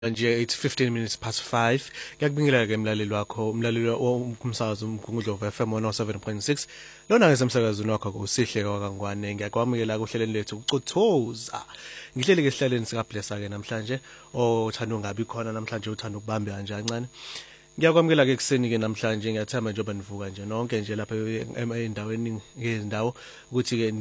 Nje it's 15 minutes past 5. Ngiyakubingelela ke mlaleli wakho, umlaleli omsakazo umgungundlovu FM 107.6. Lona ngesemsakazweni wakho kusihle kwaKangwane. Ngiyakwamukela kuhleleni lethu ucothoza. Ngihleli ke esihlaleni sika Blessa ke namhlanje. Othanda ungabi khona namhlanje uthanda ukubamba kanje kancane. Ngiyakwamukela ke kuseni ke namhlanje ngiyathamba njengoba nivuka nje nonke nje lapha endaweni ngezindawo ukuthi ke